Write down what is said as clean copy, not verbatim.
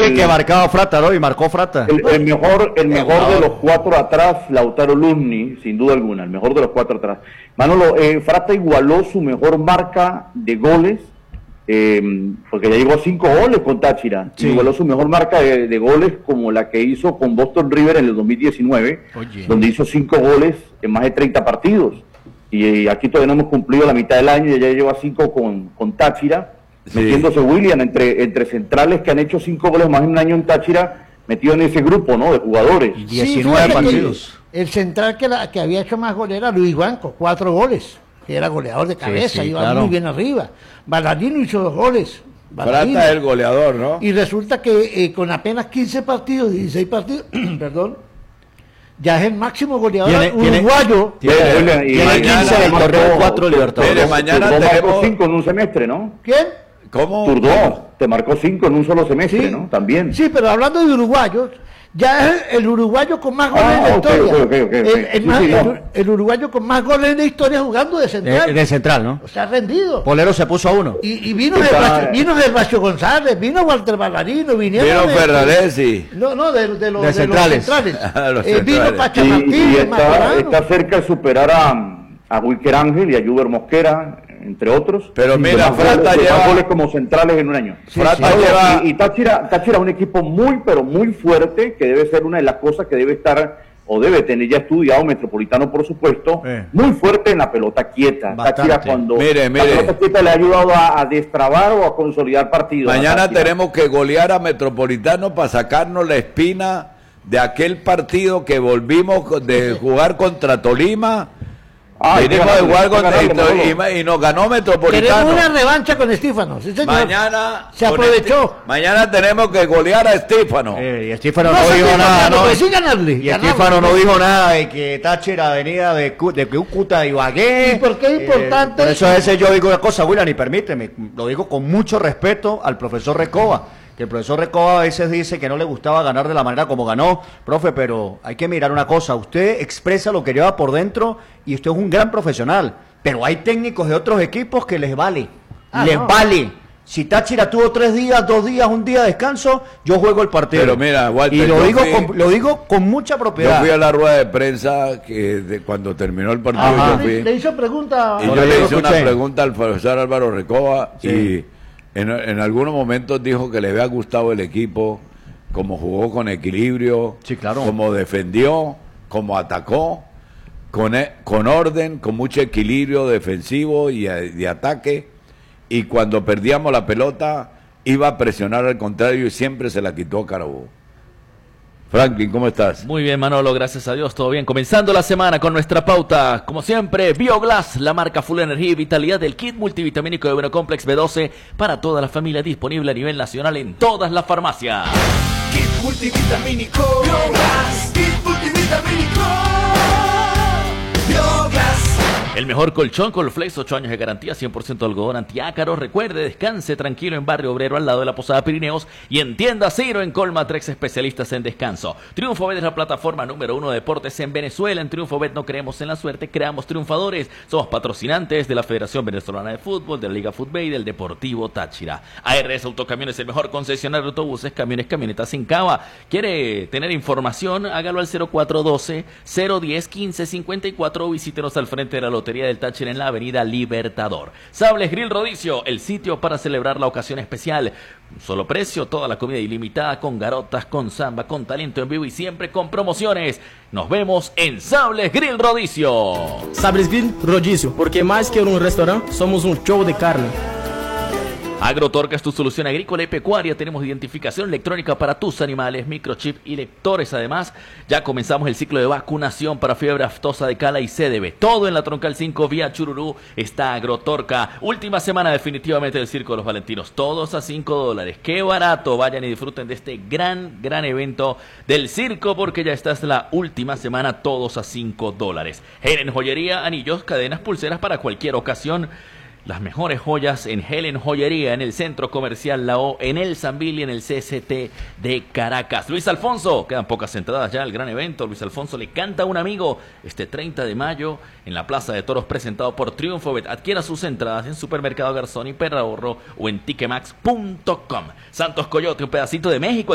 el que marcaba Frata, ¿no? Y marcó Frata. El mejor de los cuatro atrás, Lautaro Luzni, sin duda alguna, el mejor de los cuatro atrás. Manolo, Frata igualó su mejor marca de goles, porque ya llegó a 5 goles con Táchira. Sí. Igualó su mejor marca de goles como la que hizo con Boston River en el 2019, donde hizo 5 goles en más de 30 partidos. Y aquí todavía no hemos cumplido la mitad del año y ya lleva 5 con Táchira, metiéndose William entre centrales que han hecho 5 goles más en un año en Táchira, metido en ese grupo, ¿no?, de jugadores. 19 partidos. El central que había hecho más goles era Luis Banco, 4 goles, que era goleador de cabeza, iba muy bien arriba. Ballardino hizo 2 goles. Frata es el goleador, ¿no? Y resulta que con apenas 15 partidos, 16 partidos, perdón, ya es el máximo goleador uruguayo. Tiene 15 del torneo, 4 Libertadores. Mañana tenemos 5 en un semestre, ¿no? ¿Quién? ¿Cómo? Turdó, te marcó 5 en un solo semestre, ¿no? También. Sí, pero hablando de uruguayos, ya es el uruguayo con más goles en la historia. El uruguayo con más goles en la historia jugando de central. De central, ¿no? O sea, rendido. Polero se puso a 1. Y vino Gervasio González, vino Walter Ballarino, vino Ferraresi. No, de los centrales. Vino Pacha Martínez, está cerca de superar a Wilker Ángel y a Juber Mosquera, entre otros. Pero mira, Frata lleva goles como centrales en un año. Y Táchira es un equipo muy, pero muy fuerte, que debe ser una de las cosas que debe estar, o debe tener ya estudiado Metropolitano, por supuesto, muy fuerte en la pelota quieta. Táchira, cuando la pelota quieta le ha ayudado a destrabar o a consolidar partidos. Mañana tenemos que golear a Metropolitano para sacarnos la espina de aquel partido que volvimos de jugar contra Tolima. Venimos de jugar y nos ganó Metropolitano. Queremos una revancha con Estífano. Sí, señor. Mañana se aprovechó. Mañana tenemos que golear a Estífano. Y Estífano no dijo nada, ¿no? Sí, ganarle. Y Estífano no dijo nada de que Táchira venía de Cúcuta y Ibagué. ¿Y por qué es importante? Por eso a veces yo digo una cosa, William, y permíteme, lo digo con mucho respeto al profesor Recoba. Que el profesor Recoba a veces dice que no le gustaba ganar de la manera como ganó, profe, pero hay que mirar una cosa, usted expresa lo que lleva por dentro y usted es un gran profesional, pero hay técnicos de otros equipos que les vale, vale. Si Táchira tuvo 3 días, 2 días, 1 día de descanso, yo juego el partido. Pero mira, Walter, y lo digo con mucha propiedad. Yo fui a la rueda de prensa cuando terminó el partido. Le hizo pregunta. Y yo le hice una pregunta al profesor Álvaro Recoba y en algunos momentos dijo que le había gustado el equipo, cómo jugó con equilibrio, cómo defendió, cómo atacó, con orden, con mucho equilibrio defensivo y de ataque, y cuando perdíamos la pelota iba a presionar al contrario y siempre se la quitó a Carabobo. Franklin, ¿cómo estás? Muy bien, Manolo, gracias a Dios, todo bien. Comenzando la semana con nuestra pauta, como siempre, Bioglass, la marca Full Energía y Vitalidad del kit multivitamínico de Venocomplex B12 para toda la familia, disponible a nivel nacional en todas las farmacias. Kit multivitamínico Bioglass, kit multivitamínico Bioglass. El mejor colchón Colflex, 8 años de garantía, 100% algodón antiácaro. Recuerde, descanse tranquilo en Barrio Obrero, al lado de la Posada Pirineos, y en Tienda Ciro en Colmatrex, especialistas en descanso. TriunfoBet es la plataforma número 1 de deportes en Venezuela. En TriunfoBet no creemos en la suerte, creamos triunfadores. Somos patrocinantes de la Federación Venezolana de Fútbol, de la Liga Fútbol y del Deportivo Táchira. ARS Autocamiones, el mejor concesionario de autobuses, camiones, camionetas sin cava. ¿Quiere tener información? Hágalo al 0412-010-1554 o visítenos al frente de la Lotería del Táchira en la avenida Libertador. Sables Grill Rodicio, el sitio para celebrar la ocasión especial. Un solo precio, toda la comida ilimitada, con garotas, con samba, con talento en vivo y siempre con promociones. Nos vemos en Sables Grill Rodicio. Sables Grill Rodicio, porque más que un restaurante, somos un show de carne. Agrotorca es tu solución agrícola y pecuaria. Tenemos identificación electrónica para tus animales, microchip y lectores. Además, ya comenzamos el ciclo de vacunación para fiebre aftosa de Cala y CDB. Todo en la Troncal 5 vía Chururú está Agrotorca. Última semana definitivamente del Circo de los Valentinos. Todos a $5. ¡Qué barato! Vayan y disfruten de este gran evento del circo, porque ya esta es la última semana, todos a $5. Helen Joyería, anillos, cadenas, pulseras para cualquier ocasión. Las mejores joyas en Helen Joyería, en el Centro Comercial La O, en el Sambil y en el CCT de Caracas. Luis Alfonso, quedan pocas entradas ya al gran evento. Luis Alfonso le canta a un amigo este 30 de mayo en la Plaza de Toros, presentado por TriunfoBet. Adquiera sus entradas en Supermercado Garzón y Perahorro o en ticketmax.com. Santos Coyote, un pedacito de México.